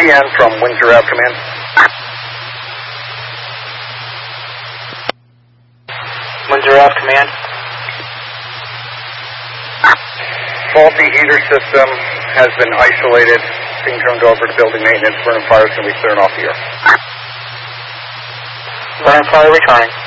CN from Windsor Ave, command. Windsor Ave, command. Faulty heater system has been isolated. Being turned over to building maintenance. Burn and fire is going to be clearing off the air. Burn and fire returning.